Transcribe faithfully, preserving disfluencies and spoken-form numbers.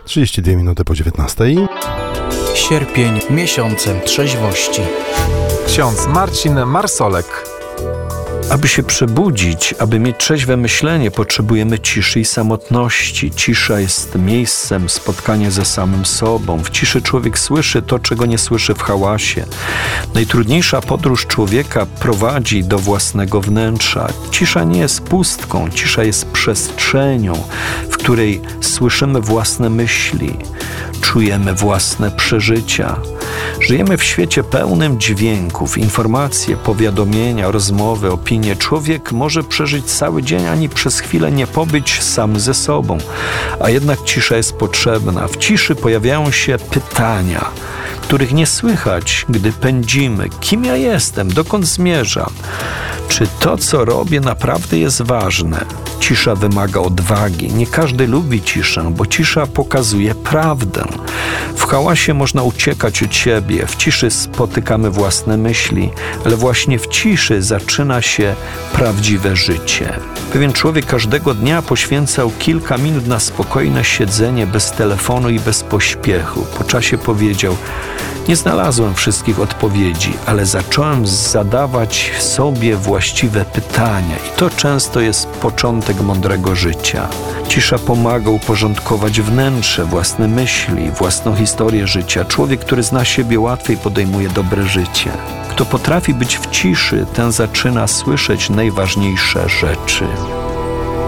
trzydzieści dwie minuty po dziewiętnastej. Sierpień miesiącem trzeźwości. Ksiądz Marcin Marsolek. Aby się przebudzić, aby mieć trzeźwe myślenie, potrzebujemy ciszy i samotności. Cisza jest miejscem spotkania ze samym sobą. W ciszy człowiek słyszy to, czego nie słyszy w hałasie. Najtrudniejsza podróż człowieka prowadzi do własnego wnętrza. Cisza nie jest pustką, cisza jest przestrzenią, w której słyszymy własne myśli, czujemy własne przeżycia. Żyjemy w świecie pełnym dźwięków, informacje, powiadomienia, rozmowy, opinie. Człowiek może przeżyć cały dzień, ani przez chwilę nie pobyć sam ze sobą. A jednak cisza jest potrzebna. W ciszy pojawiają się pytania, których nie słychać, gdy pędzimy. Kim ja jestem? Dokąd zmierzam? Czy to, co robię, naprawdę jest ważne? Cisza wymaga odwagi. Nie każdy lubi ciszę, bo cisza pokazuje prawdę. W hałasie można uciekać od siebie, w ciszy spotykamy własne myśli, ale właśnie w ciszy zaczyna się prawdziwe życie. Pewien człowiek każdego dnia poświęcał kilka minut na spokojne siedzenie bez telefonu i bez pośpiechu. Po czasie powiedział: nie znalazłem wszystkich odpowiedzi, ale zacząłem zadawać sobie właściwe pytania i to często jest początek mądrego życia. Cisza pomaga uporządkować wnętrze, własne myśli, własną historię życia. Człowiek, który zna siebie, łatwiej podejmuje dobre życie. Kto potrafi być w ciszy, ten zaczyna słyszeć najważniejsze rzeczy.